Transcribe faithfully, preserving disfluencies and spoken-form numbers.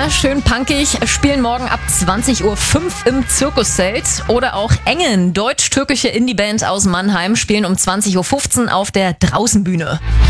Kinder, schön punkig, spielen morgen ab zwanzig Uhr fünf im Zirkuszelt. Oder auch Engen, deutsch-türkische Indie-Band aus Mannheim, spielen um zwanzig Uhr fünfzehn auf der Draußenbühne.